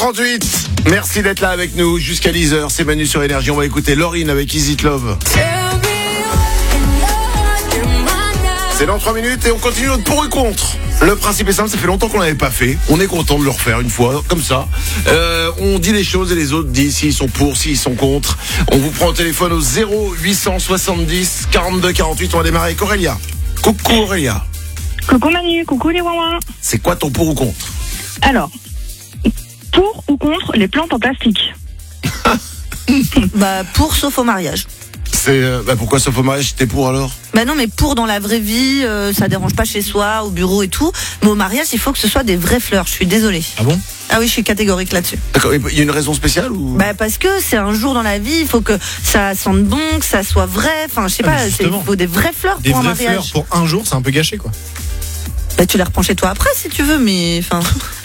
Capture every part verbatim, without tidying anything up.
trente-huit. Merci d'être là avec nous jusqu'à dix heures. C'est Manu sur Énergie. On va écouter Lauryn avec Is It Love. C'est dans trois minutes et on continue notre pour et contre. Le principe est simple, ça fait longtemps qu'on l'avait pas fait. On est content de le refaire une fois, comme ça. Euh, on dit les choses et les autres disent s'ils sont pour, s'ils sont contre. On vous prend au téléphone au zéro huit cent soixante-dix quarante-deux quarante-huit. On va démarrer avec Aurélia. Coucou Aurélia. Coucou Manu, coucou les ouin-ouin. C'est quoi ton pour ou contre? Alors, pour ou contre les plantes en plastique? Bah pour, sauf au mariage. C'est euh, bah pourquoi sauf au mariage t'es pour alors? Bah non, mais pour dans la vraie vie, euh, ça dérange pas chez soi, au bureau et tout. Mais au mariage, il faut que ce soit des vraies fleurs. Je suis désolée. Ah bon? Ah oui, je suis catégorique là-dessus. D'accord. Il y a une raison spéciale ou? Bah parce que c'est un jour dans la vie. Il faut que ça sente bon, que ça soit vrai. Enfin, je sais Ah, pas. Il faut des vraies fleurs Des pour un vraies mariage. fleurs pour un jour, c'est un peu gâché quoi. Bah tu les reprends chez toi après si tu veux, mais enfin.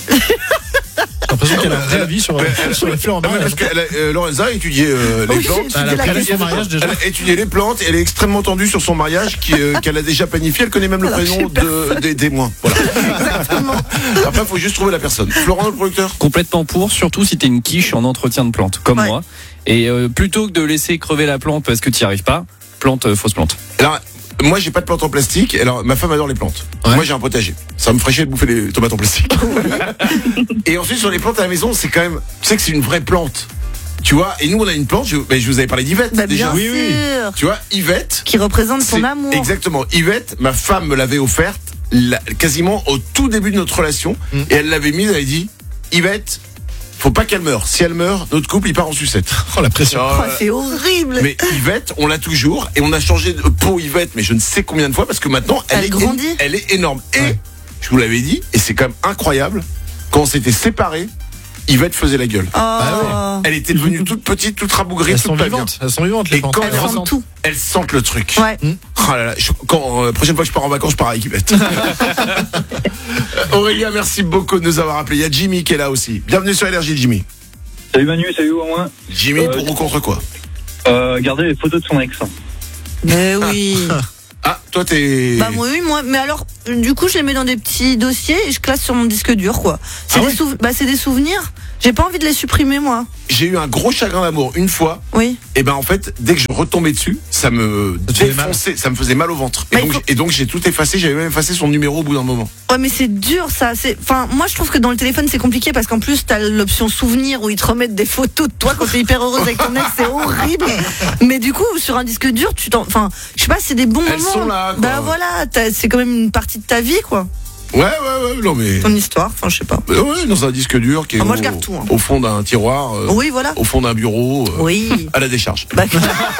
J'ai l'impression qu'elle a un réavis sur, sur les fleurs en Non, mais mariage. parce que euh, Lorenza a étudié euh, les Oui, plantes. j'ai Elle a étudié la prévu question. son mariage déjà. Elle a étudié les plantes et elle est extrêmement tendue sur son mariage qui, euh, qu'elle a déjà planifié. Elle connaît même le Alors, prénom je sais de, des témoins. Voilà. Exactement. Après, il faut juste trouver la personne. Florent, notre producteur. Complètement pour, surtout si t'es une quiche en entretien de plante, comme Ouais. moi. Et euh, plutôt que de laisser crever la plante parce que t'y arrives pas, plante, euh, fausse plante. Alors, moi, j'ai pas de plantes en plastique. Alors, ma femme adore les plantes. Ouais. Moi, j'ai un potager. Ça me ferait chier de bouffer les tomates en plastique. Et ensuite, sur les plantes à la maison, c'est quand même, tu sais que c'est une vraie plante. Tu vois, et nous, on a une plante, je, ben, je vous avais parlé d'Yvette, Bah déjà. bien Oui, oui. sûr. Tu vois, Yvette. Qui représente son c'est- amour. Exactement. Yvette, ma femme me l'avait offerte la- quasiment au tout début de notre relation. Mm. Et elle l'avait mise, elle avait dit, Yvette, faut pas qu'elle meure. Si elle meurt, notre couple, il part en sucette. Oh la pression. Oh, Euh, c'est horrible. mais Yvette, on l'a toujours et on a changé de peau Yvette, mais je ne sais combien de fois parce que maintenant elle, Elle est grandit. elle est énorme. Et Ouais. je vous l'avais dit, et c'est quand même incroyable, quand on s'était séparés, Yvette faisait la gueule. Oh. Bah Elle était devenue toute petite, toute rabougrie, Elles toute sont pas bien. vivantes. Elles sont vivantes les Et plantes. quand Elles elles sentent ressentent. tout. Elles sentent le truc. Ouais. Oh là là, je- quand, euh, prochaine fois que je pars en vacances, je pars avec Yvette. Aurélia, merci beaucoup de nous avoir appelés. Il y a Jimmy qui est là aussi. Bienvenue sur Énergie, Jimmy. Salut Manu, salut au moins. Jimmy, Euh, pour ou contre quoi? Euh, gardez les photos de son ex. Mais oui. Ah, toi t'es... Bah moi oui, moi. Mais alors, du coup, je les mets dans des petits dossiers et je classe sur mon disque dur, quoi. C'est Ah des ouais souv- bah c'est des souvenirs. J'ai pas envie de les supprimer, moi. J'ai eu un gros chagrin d'amour une fois. Oui. Et ben en fait, dès que je retombais dessus, ça me Ça te faisait mal. défonçait, ça me faisait mal au ventre. Et Bah, il donc, faut- et donc j'ai tout effacé, j'avais même effacé son numéro au bout d'un moment. Ouais, mais c'est dur, ça. C'est, enfin, moi, je trouve que dans le téléphone, c'est compliqué parce qu'en plus, t'as l'option souvenir où ils te remettent des photos de toi quand t'es hyper heureuse avec ton ex. C'est horrible. Mais du coup, sur un disque dur, tu t'en, enfin, je sais pas, c'est des bons Elles moments. sont là, quoi. Bah voilà, t'as- c'est quand même une partie de ta vie, quoi. Ouais, ouais, ouais, non mais... Ton histoire, enfin, je sais pas. Euh, Ouais, dans un disque dur qui est Ah, moi, au, je garde tout, hein. au fond d'un tiroir, euh, Oui, voilà. au fond d'un bureau, euh, Oui. à la décharge. Bah,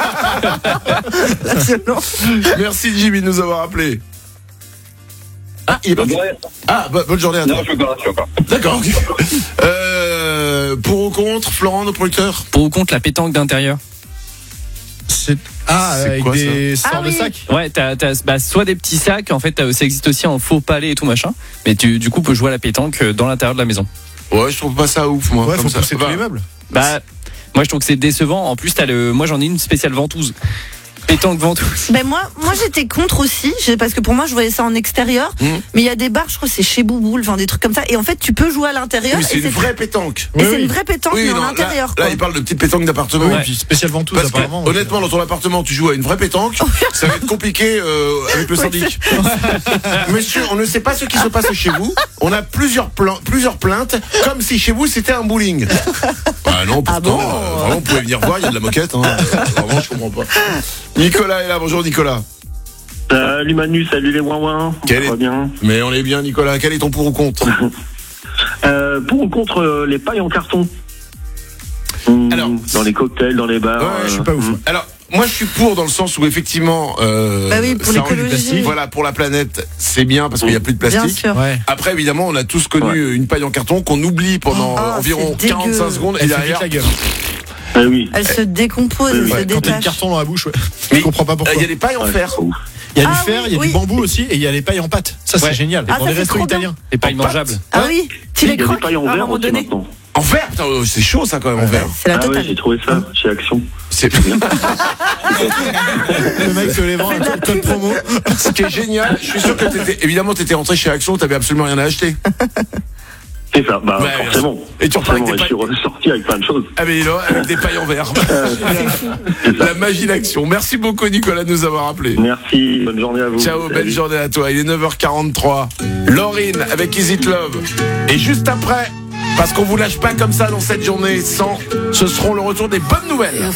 là, c'est long. Merci Jimmy de nous avoir appelés. Ah, il est parti. Ah, bah, bonne journée à Non, toi. je suis encore là, je suis encore. D'accord. ok. Euh, pour ou contre, Florent, nos producteurs? Pour ou contre la pétanque d'intérieur? C'est- Ah, C'est avec quoi, ça des sortes Ah de oui. sacs. Ouais, t'as, t'as bah, soit des petits sacs, en fait, t'as- ça existe aussi en faux palais et tout machin. Mais tu, du coup, peux jouer à la pétanque euh, dans l'intérieur de la maison. Ouais, je trouve pas ça ouf, moi. Ouais, comme faut ça. pousser tous Bah, les meubles. Bah, moi, je trouve que c'est décevant. En plus, t'as le, moi, j'en ai une spéciale ventouse. Pétanque ventouse. Ben moi, moi j'étais contre aussi, j'ai- parce que pour moi je voyais ça en extérieur. Mmh. Mais il y a des bars, je crois que c'est chez Bouboule, enfin des trucs comme ça. Et en fait, tu peux jouer à l'intérieur. Oui, et c'est une c'est vraie pétanque. Et Oui, c'est oui. une vraie pétanque, mais non, en là- intérieur. Là, quoi. il parle de petite pétanque d'appartement. Oui, Ouais. puis spécial ventouse Parce que, apparemment. honnêtement, dans ton appartement, tu joues à une vraie pétanque, ça va être compliqué euh, avec le Ouais, syndic. Monsieur, on ne sait pas ce qui se passe chez vous. On a plusieurs, plan- plusieurs plaintes, comme si chez vous c'était un bowling. Ah non, pourtant, Ah bon euh, vraiment, vous pouvez venir voir, il y a de la moquette. Hein. Euh, vraiment, je comprends pas. Nicolas est là, bonjour Nicolas. Salut Manu, salut les ouin-ouin. Quel Ça va est- bien. Mais on est bien, Nicolas. Quel est ton pour ou contre? Euh, pour ou contre euh, les pailles en carton? Mmh, Alors, dans les cocktails, dans les bars. Ouais, euh, Je suis pas ouf. mmh. Alors, moi, je suis pour dans le sens où effectivement, euh, Bah oui, pour ça rend du l'écologie. plastique. Voilà, pour la planète, c'est bien parce qu'il n'y a plus de Bien plastique. sûr. Ouais. Après, évidemment, on a tous connu Ouais. une paille en carton qu'on oublie pendant Oh, euh, environ c'est dégueu. quarante-cinq secondes et Elle fait derrière, vite la gueule. Ah oui. Elle se décompose, Oui, elle oui. se Ouais, quand t'as détache. le carton dans la bouche, ouais. Mais- Je comprends pas euh, pourquoi. il y a des pailles en Ouais, fer. c'est ouf. Il y a du Ah fer, il y a oui, du oui. bambou aussi, et il y a les pailles en pâte. Ça, c'est Ouais. génial. Ah, Dans ça, les c'est restos trop bien. italiens. Et pailles En pâte. mangeables. Ah oui, tu Il y les a des croques pailles en à un verre moment aussi donné. maintenant. En verre, putain, euh, c'est chaud ça quand même en verre. C'est la Ah ouais, totale. j'ai trouvé ça chez Action. C'est Le mec te les vend un code- code promo. ce qui est génial. Je suis sûr que t'étais, évidemment, t'étais rentré chez Action, t'avais absolument rien à acheter. C'est ça, bah Ouais, forcément. Et tu repars avec Forcément, des et je suis ressorti avec plein de choses. Ah mais là, avec des pailles en verre. La magie d'action. Merci beaucoup Nicolas de nous avoir appelé. Merci, bonne journée à vous. Ciao, Salut. belle journée à toi. Il est neuf heures quarante-trois. Laurine avec Is It Love. Et juste après, parce qu'on vous lâche pas comme ça dans cette journée sans, ce seront le retour des bonnes nouvelles.